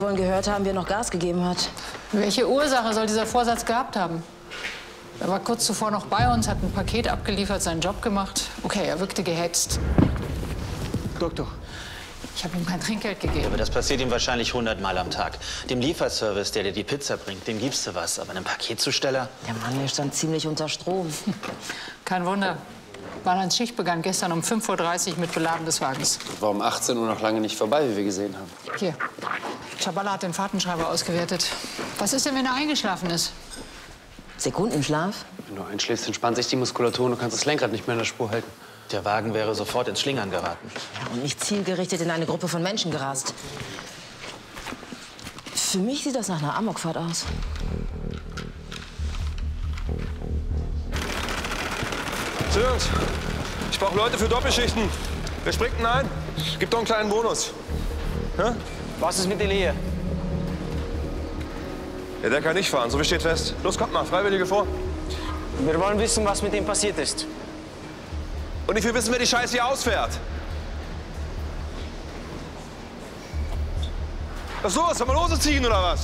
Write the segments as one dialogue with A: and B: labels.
A: wollen gehört haben, wie er noch Gas gegeben hat.
B: Welche Ursache soll dieser Vorsatz gehabt haben? Er war kurz zuvor noch bei uns, hat ein Paket abgeliefert, seinen Job gemacht. Okay, er wirkte gehetzt.
C: Doktor.
B: Ich habe ihm kein Trinkgeld gegeben.
D: Aber das passiert ihm wahrscheinlich 100-mal am Tag. Dem Lieferservice, der dir die Pizza bringt, dem gibst du was. Aber einem Paketzusteller?
A: Der Mann, der stand ziemlich unter Strom.
B: Kein Wunder. Balans Schicht begann gestern um 5:30 Uhr mit Beladen des Wagens.
C: War um 18 Uhr noch lange nicht vorbei, wie wir gesehen haben.
B: Hier. Schaballa hat den Fahrtenschreiber ausgewertet. Was ist denn, wenn er eingeschlafen ist?
A: Sekundenschlaf?
C: Wenn du einschläfst, entspannt sich die Muskulatur und du kannst das Lenkrad nicht mehr in der Spur halten.
D: Der Wagen wäre sofort ins Schlingern geraten.
A: Ja, und nicht zielgerichtet in eine Gruppe von Menschen gerast. Für mich sieht das nach einer Amokfahrt aus.
E: Jungs, ich brauche Leute für Doppelschichten. Wer springt denn ein? Gibt doch einen kleinen Bonus. Ja?
F: Was ist mit Elie?
E: Ja, der kann nicht fahren, so wie steht fest. Los, kommt mal, Freiwillige vor.
F: Wir wollen wissen, was mit ihm passiert ist.
E: Und ich will wissen, wer die Scheiße hier ausfährt. Was ist los? Sollen wir Lose ziehen oder was?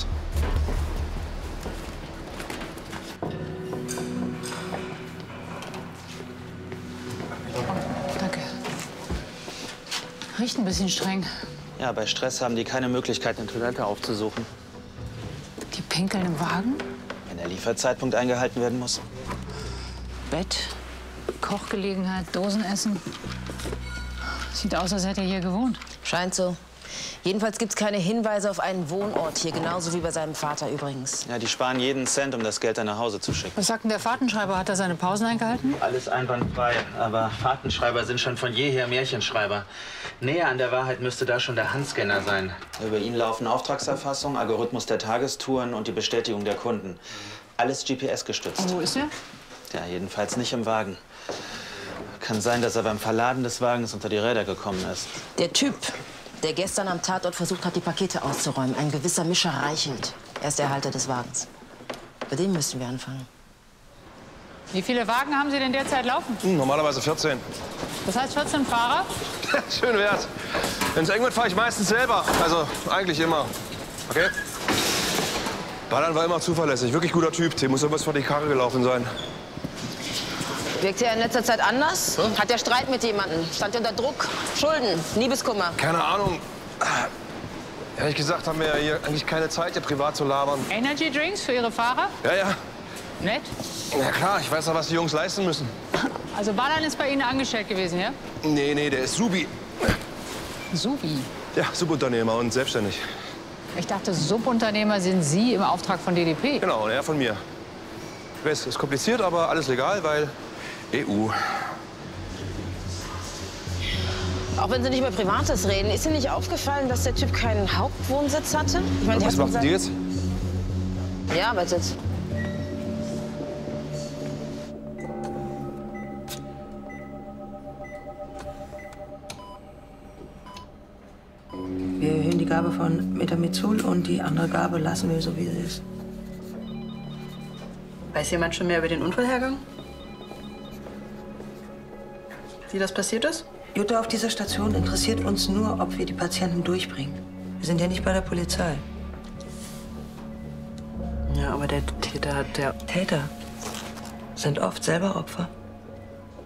B: Danke. Riecht ein bisschen streng.
D: Ja, bei Stress haben die keine Möglichkeit, eine Toilette aufzusuchen.
B: Die pinkeln im Wagen?
D: Wenn der Lieferzeitpunkt eingehalten werden muss.
B: Bett, Kochgelegenheit, Dosenessen. Sieht aus, als hätte er hier gewohnt.
A: Scheint so. Jedenfalls gibt es keine Hinweise auf einen Wohnort hier, genauso wie bei seinem Vater übrigens.
D: Ja, die sparen jeden Cent, um das Geld dann nach Hause zu schicken.
B: Was sagt denn der Fahrtenschreiber? Hat er seine Pausen eingehalten?
D: Alles einwandfrei. Aber Fahrtenschreiber sind schon von jeher Märchenschreiber. Näher an der Wahrheit müsste da schon der Handscanner sein. Über ihn laufen Auftragserfassung, Algorithmus der Tagestouren und die Bestätigung der Kunden. Alles GPS gestützt.
B: Und wo ist er?
D: Ja, jedenfalls nicht im Wagen. Kann sein, dass er beim Verladen des Wagens unter die Räder gekommen ist.
A: Der Typ, der gestern am Tatort versucht hat, die Pakete auszuräumen, ein gewisser Mischer Reichelt. Er ist der Halter des Wagens. Bei dem müssten wir anfangen.
B: Wie viele Wagen haben Sie denn derzeit laufen?
E: Normalerweise 14.
B: Das heißt 14 Fahrer?
E: Schön wär's. Wenn es eng wird, fahre ich meistens selber. Also eigentlich immer. Okay? Balan war immer zuverlässig. Wirklich guter Typ. Dem muss irgendwas vor die Karre gelaufen sein.
A: Wirkt er in letzter Zeit anders? Hm? Hat er Streit mit jemandem? Stand er unter Druck? Schulden? Liebeskummer?
E: Keine Ahnung. Ehrlich gesagt haben wir ja hier eigentlich keine Zeit, hier privat zu labern.
B: Energy Drinks für Ihre Fahrer?
E: Ja, ja.
B: Nett.
E: Ja klar, ich weiß ja, was die Jungs leisten müssen.
B: Also Balan ist bei Ihnen angestellt gewesen, ja?
E: Nee, der ist Subi.
B: Subi?
E: Ja, Subunternehmer und selbstständig.
B: Ich dachte, Subunternehmer sind Sie im Auftrag von DDP.
E: Genau, und er von mir. Ich weiß, ist kompliziert, aber alles legal, weil EU.
A: Auch wenn Sie nicht über Privates reden, ist Ihnen nicht aufgefallen, dass der Typ keinen Hauptwohnsitz hatte? Ich meine,
E: Was macht die jetzt?
A: Ja, Arbeitssitz.
G: Wir erhöhen die Gabe von Metamizol und die andere Gabe lassen wir so, wie sie ist.
H: Weiß jemand schon mehr über den Unfallhergang? Wie das passiert ist?
G: Jutta, auf dieser Station interessiert uns nur, ob wir die Patienten durchbringen. Wir sind ja nicht bei der Polizei.
H: Ja, aber der Täter hat
G: Täter sind oft selber Opfer.